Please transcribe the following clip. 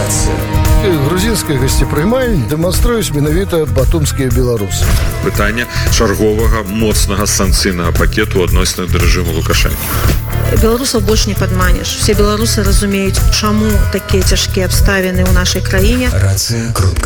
Рацыя. Грузінскай гасцепрымальні дэманструюць менавіта батумскія беларусы. Пытанне чарговага моцнага санкцыйнага пакету адносна да рэжыму Лукашэнкі. Беларусаў больш не падманеш. Все беларусы разумеюць, чаму такія цяжкія абставіны ў нашай краіне. Рацыя.ру